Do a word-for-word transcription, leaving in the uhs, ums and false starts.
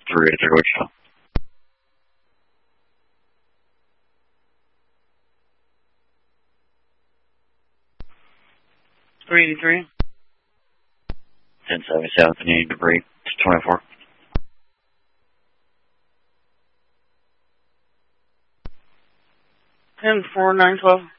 three eighty-three, Wichita. three eighty-three. ten seventy-seven, needing debris, twenty-four. ten four nine twelve.